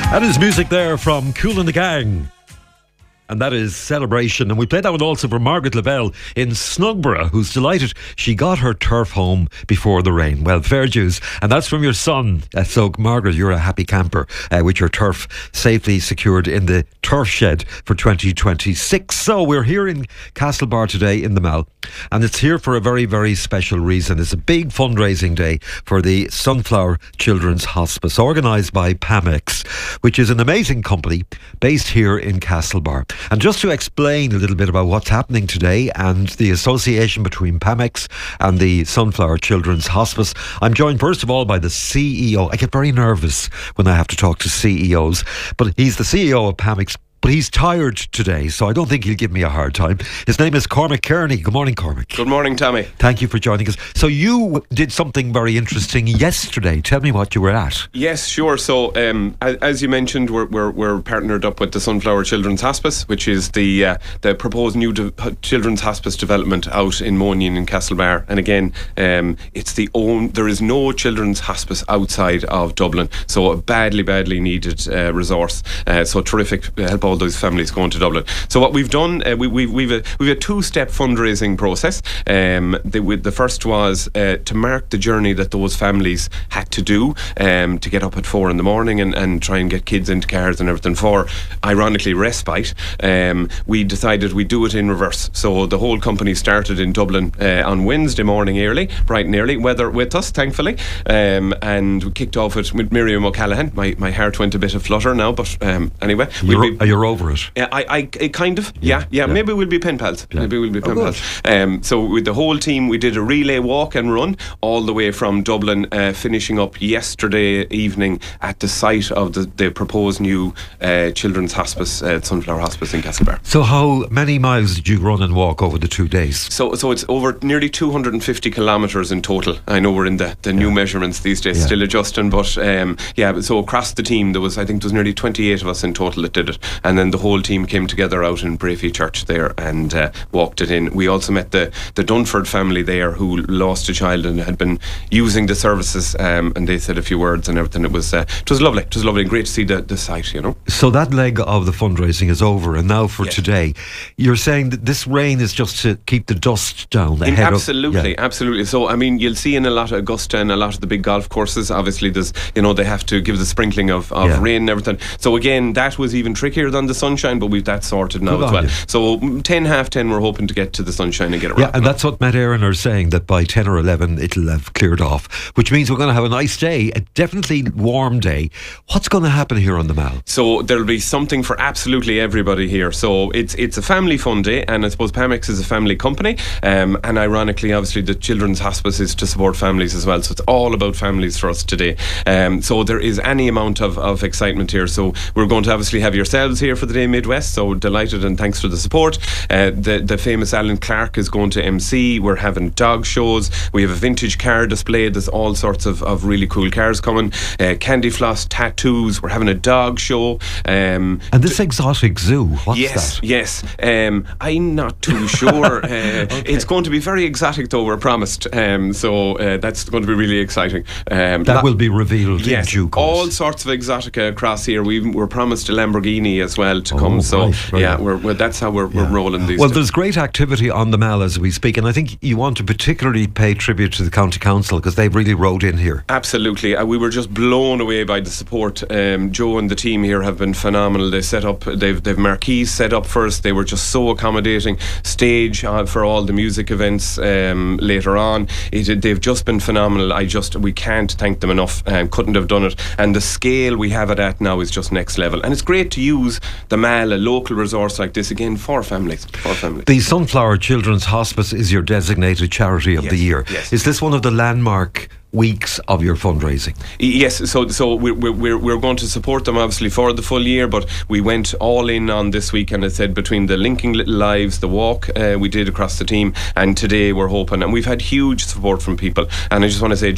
That is music there from Kool and the Gang. And that is Celebration. And we played that one also for Margaret Lavelle in Snugborough, who's delighted she got her turf home before the rain. Well, fair dues. And that's from your son. So, Margaret, you're a happy camper with your turf safely secured in the turf shed for 2026. So, we're here in Castlebar today in the Mall. And it's here for a very, very special reason. It's a big fundraising day for the Sunflower Children's Hospice, organised by Pamex, which is an amazing company based here in Castlebar. And just to explain a little bit about what's happening today and the association between Pamex and the Sunflower Children's Hospice, I'm joined first of all by the CEO. I get very nervous when I have to talk to CEOs, but he's the CEO of Pamex. But he's tired today, so I don't think he'll give me a hard time. His name is Cormac Kearney. Good morning, Cormac. Good morning, Tommy. Thank you for joining us. So you did something very interesting yesterday. Tell me what you were at. Yes, sure. So, as you mentioned, we're partnered up with the Sunflower Children's Hospice, which is the proposed new children's hospice development out in Moynihan in Castlebar. And again, there is no children's hospice outside of Dublin, so a badly needed resource. So terrific help all those families going to Dublin. So what we've done, we've a two-step fundraising process. The first was to mark the journey that those families had to do to get up at 4 a.m. and try and get kids into cars and everything for, ironically, respite. We decided we'd do it in reverse. So the whole company started in Dublin on Wednesday morning early, bright and early, weather with us, thankfully, and we kicked off it with Miriam O'Callaghan. My heart went a bit of flutter now, but anyway. You're over it? I kind of, yeah. Maybe we'll be pen pals. Yeah. Maybe we'll be pen pals. So with the whole team, we did a relay walk and run all the way from Dublin, finishing up yesterday evening at the site of the proposed new children's hospice, Sunflower Hospice in Castlebar. So how many miles did you run and walk over the 2 days? So it's over nearly 250 kilometres in total. I know we're in the new measurements these days, still adjusting, but so across the team there was nearly 28 of us in total that did it. And then the whole team came together out in Brafey Church there and walked it in. We also met the Dunford family there who lost a child and had been using the services, and they said a few words and everything. It was lovely. It was lovely and great to see the site, you know. So that leg of the fundraising is over, and now for today, you're saying that this rain is just to keep the dust down ahead Absolutely. So I mean, you'll see in a lot of Augusta and a lot of the big golf courses, obviously there's, they have to give the sprinkling of rain and everything. So again, that was even trickier than the sunshine, but we've that sorted now as well. So 10:30 we're hoping to get to the sunshine and get it wrapped. Yeah, and that's what Met Éireann are saying, that by 10 or 11 it'll have cleared off, which means we're going to have a nice day, a definitely warm day. What's going to happen here on the Mall? So there'll be something for absolutely everybody here. So it's a family fun day, and I suppose Pamex is a family company, and ironically, obviously, the Children's Hospice is to support families as well. So it's all about families for us today. So there is any amount of excitement here. So we're going to obviously have yourselves here for the day Midwest, so delighted and thanks for the support. The famous Alan Clark is going to MC. We're having dog shows. We have a vintage car display. There's all sorts of really cool cars coming. Candy floss, tattoos. We're having a dog show. And this exotic zoo, what's that? Yes. I'm not too sure. Okay. It's going to be very exotic though, we're promised. So that's going to be really exciting. That will be revealed in due course. All sorts of exotica across here. We're promised a Lamborghini as well to come. So right. That's how we're rolling these days. There's great activity on the Mall as we speak, and I think you want to particularly pay tribute to the County Council because they've really rode in here. Absolutely. We were just blown away by the support. Joe and the team here have been phenomenal. They set up, they've marquees set up first. They were just so accommodating. Stage for all the music events later on. They've just been phenomenal. We can't thank them enough. Couldn't have done it. And the scale we have it at now is just next level. And it's great to use the Mall, a local resource like this, again, for families. The Sunflower Children's Hospice is your designated charity of the year. Yes. Is this one of the landmark weeks of your fundraising? Yes, so we're going to support them obviously for the full year, but we went all in on this week, and I said between the Linking Little Lives, the walk we did across the team, and today we're hoping, and we've had huge support from people, and I just want to say